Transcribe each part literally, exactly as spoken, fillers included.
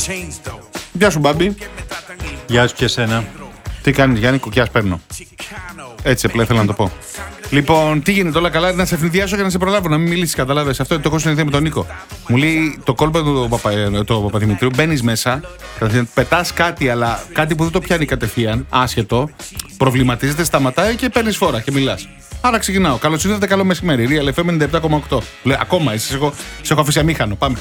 Γεια σου, Μπάμπη. Γεια σου και εσένα. Τι κάνεις, Γιάννη? Κουκιάς παίρνω. Έτσι απλά ήθελα να το πω. Λοιπόν, τι γίνεται, όλα καλά? Να σε ευνηδιάσω και να σε προλάβω, να μην μιλήσεις, καταλάβες. Αυτό το έχω συνηθίσει με τον Νίκο. Μου λέει το κόλπο του Παπα, το Παπαδημητρίου, μπαίνεις μέσα, πετάς κάτι, αλλά κάτι που δεν το πιάνει κατευθείαν, άσχετο, προβληματίζεται, σταματάει και παίρνεις φόρα και μιλάς. Άρα ξεκινάω. Καλώς ήρθατε, καλό μεσημέρι. Real εφ εμ ενενήντα επτά κόμμα οκτώ. Λέει, ακόμα είσαι, σε έχω, σε έχω αφήσει αμήχανο. Πάμε.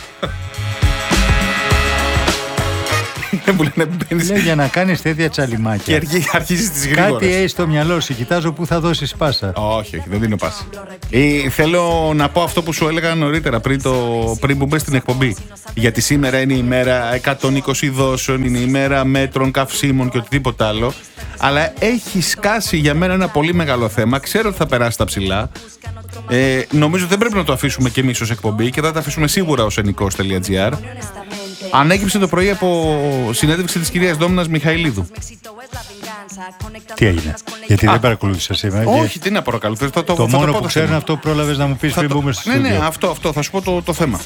Λέει για να κάνεις τέτοια τσαλιμάκια. Και αρχίζεις τις γρήγορες. Κάτι έχει στο μυαλό σου, κοιτάζω πού θα δώσεις πάσα. Όχι, όχι, δεν δίνω πάσα. Ε, θέλω να πω αυτό που σου έλεγα νωρίτερα πριν, το, πριν που μπες στην εκπομπή. Γιατί σήμερα είναι η μέρα εκατόν είκοσι δόσεων, είναι η μέρα μέτρων, καυσίμων και οτιδήποτε άλλο. Αλλά έχει σκάσει για μένα ένα πολύ μεγάλο θέμα. Ξέρω ότι θα περάσει τα ψηλά. Ε, νομίζω ότι δεν πρέπει να το αφήσουμε κι εμείς ως εκπομπή και θα το αφήσουμε σίγουρα ως ενικός τελεία τζι άρ. Ανέκυψε το πρωί από συνέντευξη της κυρίας Δόμνας Μιχαηλίδου. Τι έγινε? Γιατί Α, δεν παρακολούθησα σήμερα. Όχι, τι να παρακολουθήσω. Το, το, το θα μόνο το που ξέρω είναι αυτό που πρόλαβες να μου πεις πριν μπούμε στο στούντιο. Ναι, ναι, αυτό, αυτό. Θα σου πω το, το θέμα.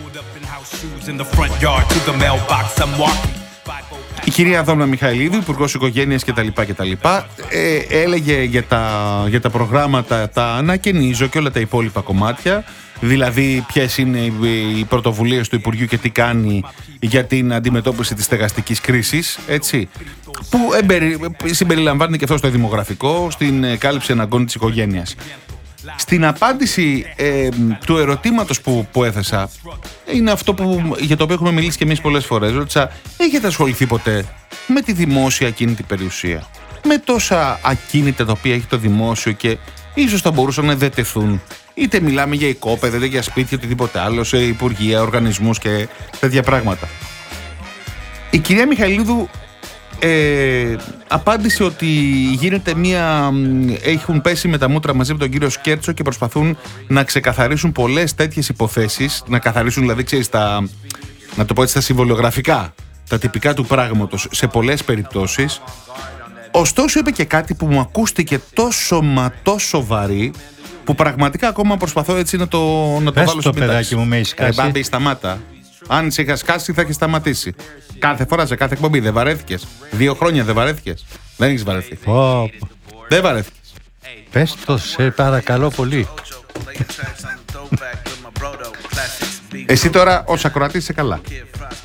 Η κυρία Δόμνα Μιχαηλίδου, Υπουργός Οικογένειας κτλ. κτλ. Ε, έλεγε για τα, για τα προγράμματα, τα ανακαινίζω και όλα τα υπόλοιπα κομμάτια. Δηλαδή ποιες είναι οι πρωτοβουλίες του Υπουργείου και τι κάνει για την αντιμετώπιση της στεγαστικής κρίσης, έτσι, που εμπερι, συμπεριλαμβάνεται και αυτό στο δημογραφικό, στην κάλυψη αναγκών της οικογένειας. Στην απάντηση ε, του ερωτήματος που, που έθεσα, είναι αυτό που, για το οποίο έχουμε μιλήσει και εμείς πολλές φορές. Ρώτησα, έχετε ασχοληθεί ποτέ με τη δημόσια ακίνητη περιουσία, με τόσα ακίνητα τα οποία έχει το δημόσιο και ίσως θα μπορούσαν να δετεθούν? Είτε μιλάμε για οικόπεδα, είτε για σπίτια, οτιδήποτε άλλο, σε υπουργεία, οργανισμούς και τέτοια πράγματα. Η κυρία Μιχαηλίδου ε, απάντησε ότι γίνεται μία. Έχουν πέσει με τα μούτρα μαζί με τον κύριο Σκέρτσο και προσπαθούν να ξεκαθαρίσουν πολλές τέτοιες υποθέσεις. Να καθαρίσουν, δηλαδή, ξέρεις, τα, να το πω έτσι, τα συμβολιογραφικά, τα τυπικά του πράγματος σε πολλές περιπτώσεις. Ωστόσο, είπε και κάτι που μου ακούστηκε τόσο μα τόσο βαρύ, που πραγματικά ακόμα προσπαθώ έτσι να το, να το βάλω στο παιδάκι μου, με έχει σκάσει. Ε, Μπάμπη, σταμάτα. Αν σε είχα σκάσει, θα έχει σταματήσει. Κάθε φορά, σε κάθε εκπομπή, δεν βαρέθηκες? Δύο χρόνια δεν βαρέθηκες? Δεν έχεις βαρεθεί. Oh. Δεν βαρέθηκες. Πες το, σε παρακαλώ πολύ. Εσύ τώρα ως ακροατής είσαι καλά.